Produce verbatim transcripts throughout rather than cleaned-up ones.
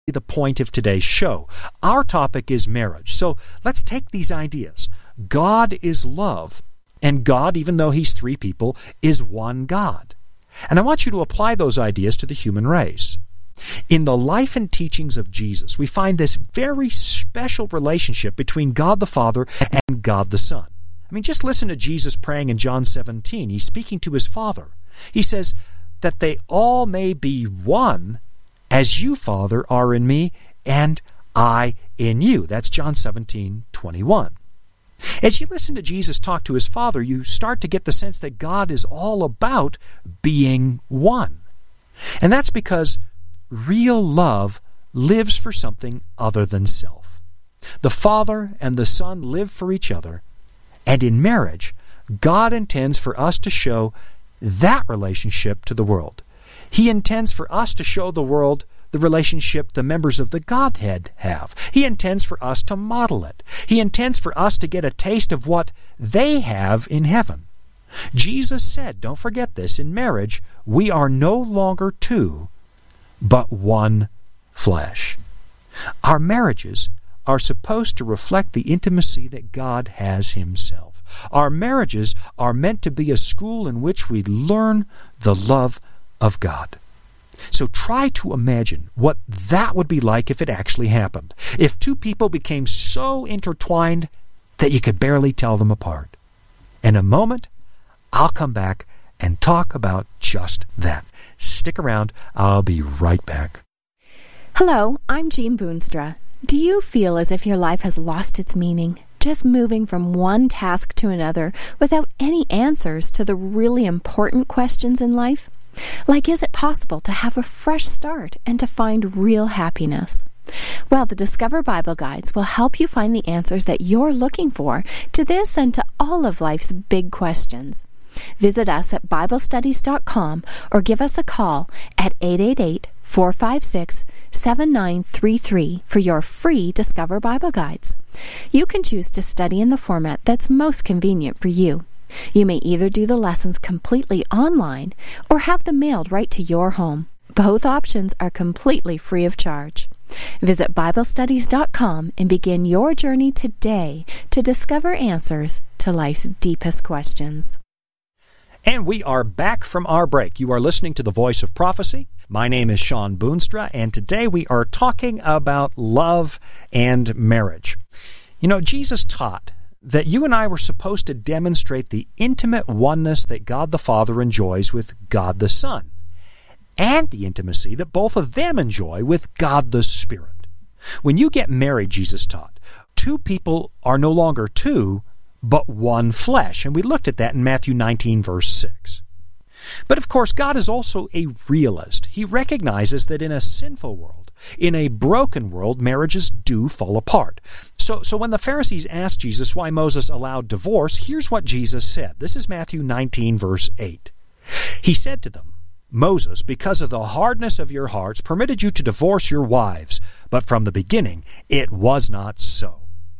the point of today's show. Our topic is marriage. So let's take these ideas. God is love, and God, even though He's three people, is one God. And I want you to apply those ideas to the human race. In the life and teachings of Jesus, we find this very special relationship between God the Father and God the Son. I mean, just listen to Jesus praying in John seventeen. He's speaking to His Father. He says, that they all may be one, as you, Father, are in me, and I in you. That's John seventeen twenty-one. As you listen to Jesus talk to His Father, you start to get the sense that God is all about being one. And that's because real love lives for something other than self. The Father and the Son live for each other, and in marriage, God intends for us to show that relationship to the world. He intends for us to show the world the relationship the members of the Godhead have. He intends for us to model it. He intends for us to get a taste of what they have in heaven. Jesus said, don't forget this, in marriage, we are no longer two, but one flesh. Our marriages are supposed to reflect the intimacy that God has Himself. Our marriages are meant to be a school in which we learn the love of God. So try to imagine what that would be like if it actually happened. If two people became so intertwined that you could barely tell them apart. In a moment, I'll come back and talk about just that. Stick around. I'll be right back. Hello, I'm Jean Boonstra. Do you feel as if your life has lost its meaning? Just moving from one task to another without any answers to the really important questions in life? Like, is it possible to have a fresh start and to find real happiness? Well, the Discover Bible Guides will help you find the answers that you're looking for to this and to all of life's big questions. Visit us at Bible Studies dot com or give us a call at eight eight eight, four five six, seven nine three three for your free Discover Bible Guides. You can choose to study in the format that's most convenient for you. You may either do the lessons completely online or have them mailed right to your home. Both options are completely free of charge. Visit Bible Studies dot com and begin your journey today to discover answers to life's deepest questions. And we are back from our break. You are listening to The Voice of Prophecy. My name is Sean Boonstra, and today we are talking about love and marriage. You know, Jesus taught that you and I were supposed to demonstrate the intimate oneness that God the Father enjoys with God the Son, and the intimacy that both of them enjoy with God the Spirit. When you get married, Jesus taught, two people are no longer two, but one flesh. And we looked at that in Matthew nineteen, verse six. But of course, God is also a realist. He recognizes that in a sinful world, in a broken world, marriages do fall apart. So, so when the Pharisees asked Jesus why Moses allowed divorce, here's what Jesus said. This is Matthew nineteen, verse eight. He said to them, Moses, because of the hardness of your hearts, permitted you to divorce your wives, but from the beginning it was not so.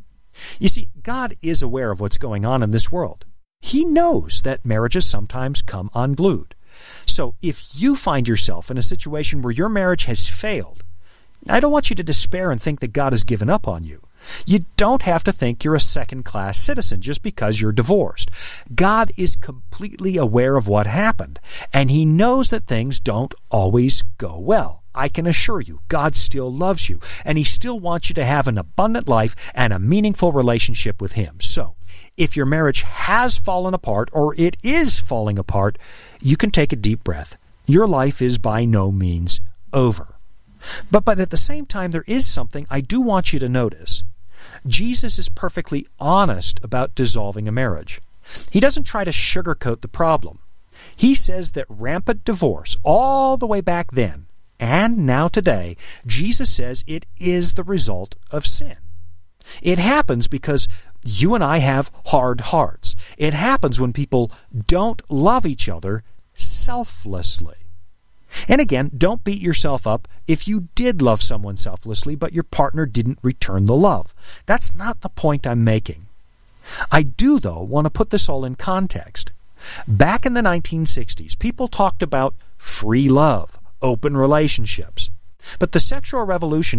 You see, God is aware of what's going on in this world. He knows that marriages sometimes come unglued. So if you find yourself in a situation where your marriage has failed, I don't want you to despair and think that God has given up on you. You don't have to think you're a second-class citizen just because you're divorced. God is completely aware of what happened, and He knows that things don't always go well. I can assure you, God still loves you, and He still wants you to have an abundant life and a meaningful relationship with Him. So, if your marriage has fallen apart or it is falling apart, you can take a deep breath. Your life is by no means over. But, but at the same time, there is something I do want you to notice. Jesus is perfectly honest about dissolving a marriage. He doesn't try to sugarcoat the problem. He says that rampant divorce, all the way back then, and now today, Jesus says it is the result of sin. It happens because you and I have hard hearts. It happens when people don't love each other selflessly. And again, don't beat yourself up if you did love someone selflessly, but your partner didn't return the love. That's not the point I'm making. I do, though, want to put this all in context. Back in the nineteen sixties, people talked about free love, open relationships. But the sexual revolution